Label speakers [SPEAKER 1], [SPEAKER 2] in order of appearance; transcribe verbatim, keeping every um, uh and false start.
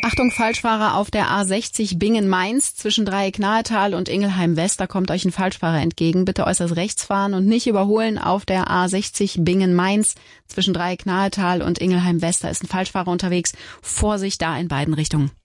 [SPEAKER 1] Achtung, Falschfahrer auf der A sechzig Bingen-Mainz zwischen Dreieck-Nahetal und Ingelheim-West. Da kommt euch ein Falschfahrer entgegen. Bitte äußerst rechts fahren und nicht überholen auf der A sechzig Bingen-Mainz zwischen Dreieck-Nahetal und Ingelheim-West. Da ist ein Falschfahrer unterwegs. Vorsicht da in beiden Richtungen.